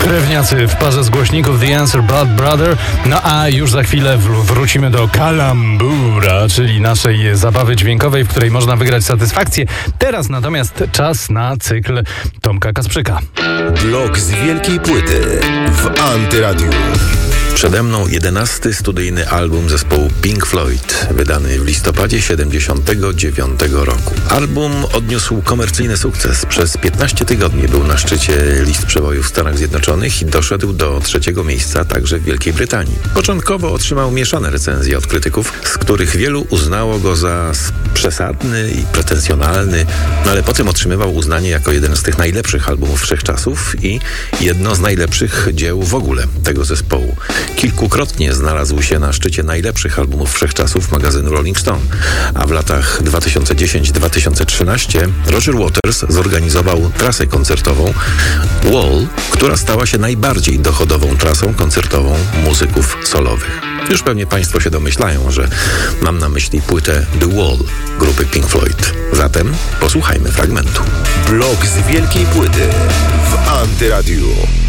Krewniacy w parze z głośników The Answer Blood Brother. No a już za chwilę wrócimy do kalambura, czyli naszej zabawy dźwiękowej, w której można wygrać satysfakcję. Teraz natomiast czas na cykl Tomka Kasprzyka. Blok z wielkiej płyty w Antyradiu. Przede mną 11. studyjny album zespołu Pink Floyd, wydany w listopadzie 1979 roku. Album odniósł komercyjny sukces. Przez 15 tygodni był na szczycie list przebojów w Stanach Zjednoczonych i doszedł do 3. miejsca także w Wielkiej Brytanii. Początkowo otrzymał mieszane recenzje od krytyków, z których wielu uznało go za przesadny i pretensjonalny, ale potem otrzymywał uznanie jako jeden z tych najlepszych albumów wszechczasów i jedno z najlepszych dzieł w ogóle tego zespołu. Kilkukrotnie znalazł się na szczycie najlepszych albumów wszechczasów magazynu Rolling Stone, a w latach 2010-2013 Roger Waters zorganizował trasę koncertową Wall, która stała się najbardziej dochodową trasą koncertową muzyków solowych. Już pewnie Państwo się domyślają, że mam na myśli płytę The Wall grupy Pink Floyd. Zatem posłuchajmy fragmentu. Blok z wielkiej płyty w Antyradiu.